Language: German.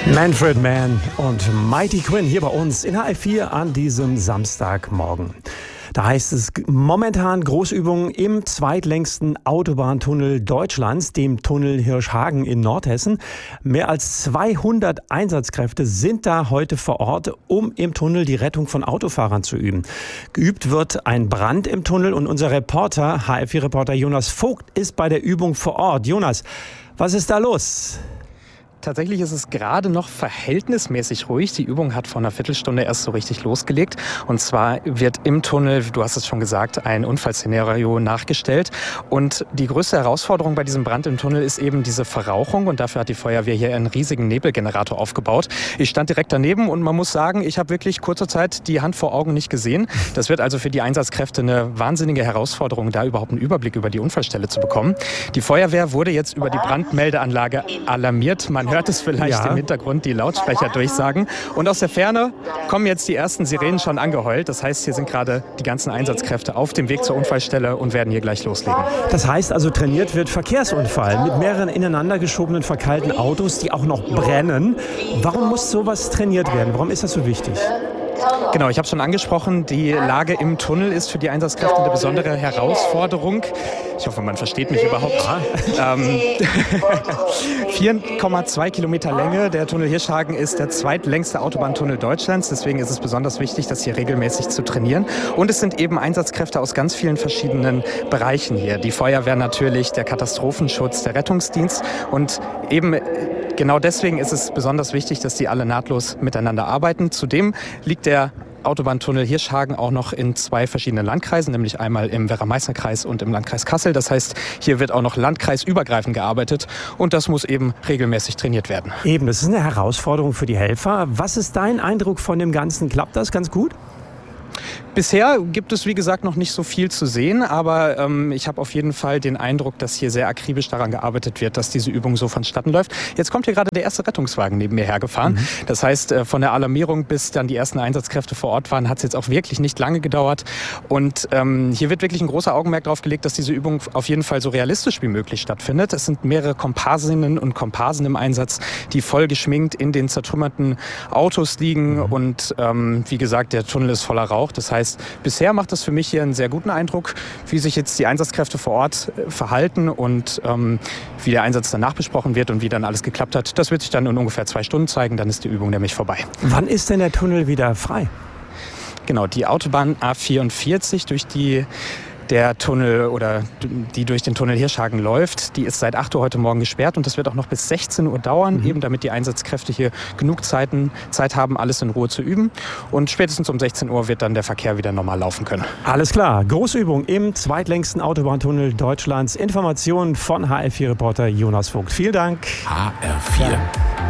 Manfred Mann und Mighty Quinn hier bei uns in HR4 an diesem Samstagmorgen. Da heißt es momentan Großübungen im zweitlängsten Autobahntunnel Deutschlands, dem Tunnel Hirschhagen in Nordhessen. Mehr als 200 Einsatzkräfte sind da heute vor Ort, um im Tunnel die Rettung von Autofahrern zu üben. Geübt wird ein Brand im Tunnel und unser Reporter, HR4-Reporter Jonas Vogt, ist bei der Übung vor Ort. Jonas, was ist da los? Tatsächlich ist es gerade noch verhältnismäßig ruhig. Die Übung hat vor einer Viertelstunde erst so richtig losgelegt. Und zwar wird im Tunnel, du hast es schon gesagt, ein Unfallszenario nachgestellt. Und die größte Herausforderung bei diesem Brand im Tunnel ist eben diese Verrauchung. Und dafür hat die Feuerwehr hier einen riesigen Nebelgenerator aufgebaut. Ich stand direkt daneben und man muss sagen, ich habe wirklich kurze Zeit die Hand vor Augen nicht gesehen. Das wird also für die Einsatzkräfte eine wahnsinnige Herausforderung, da überhaupt einen Überblick über die Unfallstelle zu bekommen. Die Feuerwehr wurde jetzt über die Brandmeldeanlage alarmiert. Man hört es vielleicht im Hintergrund, die Lautsprecher durchsagen. Und aus der Ferne kommen jetzt die ersten Sirenen schon angeheult. Das heißt, hier sind gerade die ganzen Einsatzkräfte auf dem Weg zur Unfallstelle und werden hier gleich loslegen. Das heißt also, trainiert wird Verkehrsunfall mit mehreren ineinander geschobenen, verkeilten Autos, die auch noch brennen. Warum muss sowas trainiert werden? Warum ist das so wichtig? Genau, ich habe schon angesprochen, die Lage im Tunnel ist für die Einsatzkräfte eine besondere Herausforderung. Ich hoffe, man versteht mich überhaupt. 4,2 Kilometer Länge. Der Tunnel Hirschhagen ist der zweitlängste Autobahntunnel Deutschlands. Deswegen ist es besonders wichtig, das hier regelmäßig zu trainieren. Und es sind eben Einsatzkräfte aus ganz vielen verschiedenen Bereichen hier. Die Feuerwehr natürlich, der Katastrophenschutz, der Rettungsdienst. Und eben genau deswegen ist es besonders wichtig, dass die alle nahtlos miteinander arbeiten. Zudem liegt der Autobahntunnel Hirschhagen auch noch in 2 verschiedenen Landkreisen, nämlich einmal im Werra-Meißner-Kreis und im Landkreis Kassel. Das heißt, hier wird auch noch landkreisübergreifend gearbeitet und das muss eben regelmäßig trainiert werden. Eben, das ist eine Herausforderung für die Helfer. Was ist dein Eindruck von dem Ganzen? Klappt das ganz gut? Bisher gibt es, wie gesagt, noch nicht so viel zu sehen, aber ich habe auf jeden Fall den Eindruck, dass hier sehr akribisch daran gearbeitet wird, dass diese Übung so vonstatten läuft. Jetzt kommt hier gerade der erste Rettungswagen neben mir hergefahren. Das heißt, von der Alarmierung bis dann die ersten Einsatzkräfte vor Ort waren, hat es jetzt auch wirklich nicht lange gedauert. Und hier wird wirklich ein großer Augenmerk darauf gelegt, dass diese Übung auf jeden Fall so realistisch wie möglich stattfindet. Es sind mehrere Komparsinnen und Komparsen im Einsatz, die voll geschminkt in den zertrümmerten Autos liegen. Und wie gesagt, der Tunnel ist voller Rauch. Das heißt, bisher macht das für mich hier einen sehr guten Eindruck, wie sich jetzt die Einsatzkräfte vor Ort verhalten und wie der Einsatz danach besprochen wird und wie dann alles geklappt hat. Das wird sich dann in ungefähr 2 Stunden zeigen, dann ist die Übung nämlich vorbei. Wann ist denn der Tunnel wieder frei? Genau, die Autobahn A44, durch die der Tunnel oder die durch den Tunnel Hirschhagen läuft, die ist seit 8 Uhr heute Morgen gesperrt und das wird auch noch bis 16 Uhr dauern, eben damit die Einsatzkräfte hier genug Zeit haben, alles in Ruhe zu üben. Und spätestens um 16 Uhr wird dann der Verkehr wieder normal laufen können. Alles klar. Großübung im zweitlängsten Autobahntunnel Deutschlands. Informationen von HR4-Reporter Jonas Vogt. Vielen Dank. HR4.